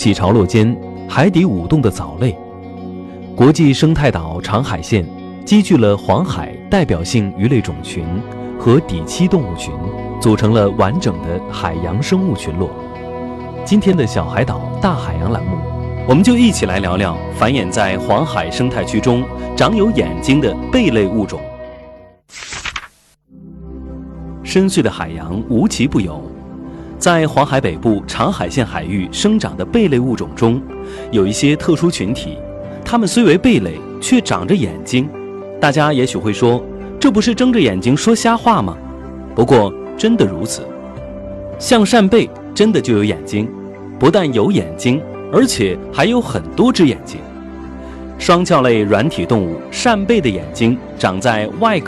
起潮落间，海底舞动的藻类。国际生态岛长海线积聚了黄海代表性鱼类种群和底栖动物群，组成了完整的海洋生物群落。今天的小海岛大海洋栏目，我们就一起来聊聊繁衍在黄海生态区中长有眼睛的贝类物种。深邃的海洋无奇不有，在黄海北部长海线海域生长的贝类物种中，有一些特殊群体，它们虽为贝类，却长着眼睛。大家也许会说，这不是睁着眼睛说瞎话吗？不过真的如此，像扇贝真的就有眼睛，不但有眼睛，而且还有很多只眼睛。双壳类软体动物扇贝的眼睛长在外